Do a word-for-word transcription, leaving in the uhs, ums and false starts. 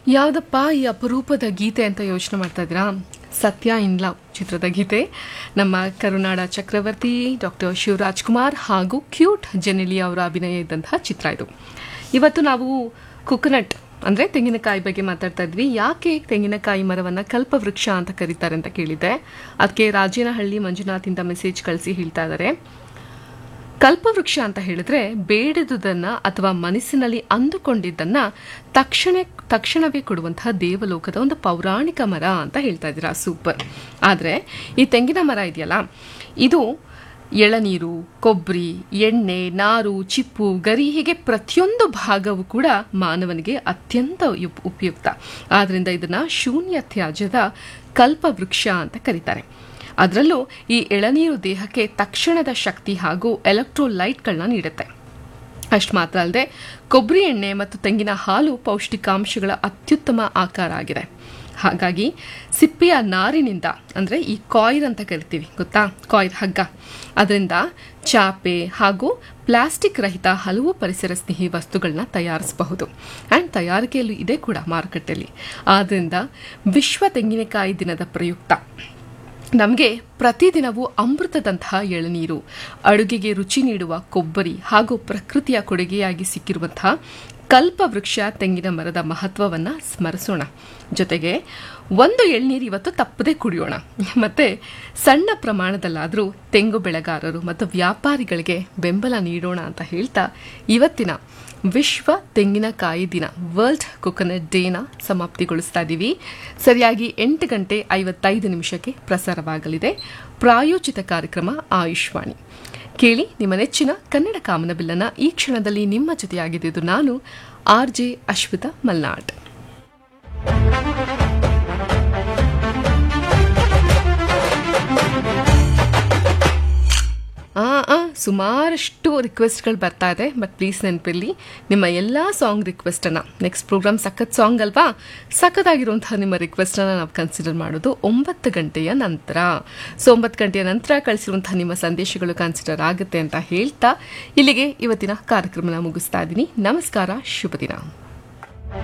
ಯಾವುದಪ್ಪ ಈ ಅಪರೂಪದ ಗೀತೆ ಅಂತ ಯೋಚನೆ ಮಾಡ್ತಾ ಇದ್ದೀರಾ? ಸತ್ಯ ಇನ್ ಲವ್ ಚಿತ್ರದ ಗೀತೆ. ನಮ್ಮ ಕರುನಾಡ ಚಕ್ರವರ್ತಿ ಡಾಕ್ಟರ್ ಶಿವರಾಜ್ ಕುಮಾರ್ ಹಾಗೂ ಕ್ಯೂಟ್ ಜೆನೆಲಿ ಅವರ ಅಭಿನಯ ಇದ್ದಂತಹ ಚಿತ್ರ ಇದು. ಇವತ್ತು ನಾವು ಕುಕನಟ್ ಅಂದರೆ ತೆಂಗಿನಕಾಯಿ ಬಗ್ಗೆ ಮಾತಾಡ್ತಾ ಇದ್ವಿ. ಯಾಕೆ ತೆಂಗಿನಕಾಯಿ ಮರವನ್ನು ಕಲ್ಪವೃಕ್ಷ ಅಂತ ಕರೀತಾರೆ ಅಂತ ಕೇಳಿದ್ದೆ. ಅದಕ್ಕೆ ರಾಜೇನಹಳ್ಳಿ ಮಂಜುನಾಥಿಂದ ಮೆಸೇಜ್ ಕಳಿಸಿ ಹೇಳ್ತಾ ಇದ್ದಾರೆ, ಕಲ್ಪವೃಕ್ಷ ಅಂತ ಹೇಳಿದ್ರೆ ಬೇಡದುದನ್ನ ಅಥವಾ ಮನಸ್ಸಿನಲ್ಲಿ ಅಂದುಕೊಂಡಿದ್ದನ್ನ ತಕ್ಷಣ ತಕ್ಷಣವೇ ಕೊಡುವಂತಹ ದೇವಲೋಕದ ಒಂದು ಪೌರಾಣಿಕ ಮರ ಅಂತ ಹೇಳ್ತಾ ಇದ್ದೀರಾ. ಸೂಪರ್. ಆದರೆ ಈ ತೆಂಗಿನ ಮರ ಇದೆಯಲ್ಲ, ಇದು ಎಳನೀರು, ಕೊಬ್ಬರಿ, ಎಣ್ಣೆ, ನಾರು, ಚಿಪ್ಪು, ಗರಿ ಹೀಗೆ ಪ್ರತಿಯೊಂದು ಭಾಗವೂ ಕೂಡ ಮಾನವನಿಗೆ ಅತ್ಯಂತ ಉಪಯುಕ್ತ. ಆದ್ರಿಂದ ಇದನ್ನ ಶೂನ್ಯ ತ್ಯಾಜ್ಯದ ಕಲ್ಪವೃಕ್ಷ ಅಂತ ಕರೀತಾರೆ. ಅದರಲ್ಲೂ ಈ ಎಳನೀರು ದೇಹಕ್ಕೆ ತಕ್ಷಣದ ಶಕ್ತಿ ಹಾಗೂ ಎಲೆಕ್ಟ್ರೋಲೈಟ್ಗಳನ್ನ ನೀಡುತ್ತೆ. ಅಷ್ಟು ಮಾತ್ರ ಅಲ್ಲದೆ ಕೊಬ್ಬರಿ ಎಣ್ಣೆ ಮತ್ತು ತೆಂಗಿನ ಹಾಲು ಪೌಷ್ಟಿಕಾಂಶಗಳ ಅತ್ಯುತ್ತಮ ಆಕಾರ ಆಗಿದೆ. ಹಾಗಾಗಿ ಸಿಪ್ಪೆಯ ನಾರಿನಿಂದ ಅಂದರೆ ಈ ಕಾಯಿರ್ ಅಂತ ಕರಿತೀವಿ ಗೊತ್ತಾ, ಕಾಯಿರ್ ಹಗ್ಗ, ಅದರಿಂದ ಚಾಪೆ ಹಾಗೂ ಪ್ಲಾಸ್ಟಿಕ್ ರಹಿತ ಹಲವು ಪರಿಸರ ಸ್ನೇಹಿ ವಸ್ತುಗಳನ್ನ ತಯಾರಿಸಬಹುದು. ಆ್ಯಂಡ್ ತಯಾರಿಕೆಯಲ್ಲೂ ಇದೆ ಕೂಡ ಮಾರುಕಟ್ಟೆಯಲ್ಲಿ. ಆದ್ದರಿಂದ ವಿಶ್ವ ತೆಂಗಿನಕಾಯಿ ದಿನದ ಪ್ರಯುಕ್ತ ನಮಗೆ ಪ್ರತಿದಿನವೂ ಅಮೃತದಂತಹ ಎಳನೀರು, ಅಡುಗೆಗೆ ರುಚಿ ನೀಡುವ ಕೊಬ್ಬರಿ ಹಾಗೂ ಪ್ರಕೃತಿಯ ಕೊಡುಗೆಯಾಗಿ ಸಿಕ್ಕಿರುವಂತಹ ಕಲ್ಪವೃಕ್ಷ ತೆಂಗಿನ ಮರದ ಮಹತ್ವವನ್ನು ಸ್ಮರಿಸೋಣ. ಜೊತೆಗೆ ಒಂದು ಎಳ್ನೀರು ಇವತ್ತು ತಪ್ಪದೇ ಕುಡಿಯೋಣ. ಮತ್ತೆ ಸಣ್ಣ ಪ್ರಮಾಣದಲ್ಲಾದರೂ ತೆಂಗು ಬೆಳೆಗಾರರು ಮತ್ತು ವ್ಯಾಪಾರಿಗಳಿಗೆ ಬೆಂಬಲ ನೀಡೋಣ ಅಂತ ಹೇಳ್ತಾ ಇವತ್ತಿನ ವಿಶ್ವ ತೆಂಗಿನಕಾಯಿ ದಿನ ವರ್ಲ್ಡ್ ಕೊಕೊನಟ್ ಡೇನ ಸಮಾಪ್ತಿಗೊಳಿಸ್ತಾ ಇದ್ದೀವಿ. ಸರಿಯಾಗಿ ಎಂಟು ಗಂಟೆ ಐವತ್ತೈದು ನಿಮಿಷಕ್ಕೆ ಪ್ರಸಾರವಾಗಲಿದೆ ಪ್ರಾಯೋಜಿತ ಕಾರ್ಯಕ್ರಮ ಆಯುಷ್ವಾಣಿ. ಕೇಳಿ ನಿಮ್ಮ ನೆಚ್ಚಿನ ಕನ್ನಡ ಕಾಮನಬಿಲ್ಲನ. ಈ ಕ್ಷಣದಲ್ಲಿ ನಿಮ್ಮ ಜೊತೆಯಾಗಿದ್ದು ನಾನು ಆರ್ ಜೆ ಅಶ್ವಿತಾ ಮಲ್ನಾಡ್. ಸುಮಾರಷ್ಟು ರಿಕ್ವೆಸ್ಟ್ಗಳು ಬರ್ತಾ ಇದೆ, ಬಟ್ ಪ್ಲೀಸ್ ನೆನಪಿರಲಿ, ನಿಮ್ಮ ಎಲ್ಲ ಸಾಂಗ್ ರಿಕ್ವೆಸ್ಟನ್ನು ನೆಕ್ಸ್ಟ್ ಪ್ರೋಗ್ರಾಮ್ ಸಖತ್ ಸಾಂಗ್ ಅಲ್ವಾ, ಸಖತ್ತಾಗಿರುವಂತಹ ನಿಮ್ಮ ರಿಕ್ವೆಸ್ಟನ್ನು ನಾವು ಕನ್ಸಿಡರ್ ಮಾಡೋದು ಒಂಬತ್ತು ಗಂಟೆಯ ನಂತರ. ಸೊ ಒಂಬತ್ತು ಗಂಟೆಯ ನಂತರ ಕಳಿಸಿರುವಂತಹ ನಿಮ್ಮ ಸಂದೇಶಗಳು ಕನ್ಸಿಡರ್ ಆಗುತ್ತೆ ಅಂತ ಹೇಳ್ತಾ ಇಲ್ಲಿಗೆ ಇವತ್ತಿನ ಕಾರ್ಯಕ್ರಮನ ಮುಗಿಸ್ತಾ ಇದ್ದೀನಿ. ನಮಸ್ಕಾರ, ಶುಭ ದಿನ.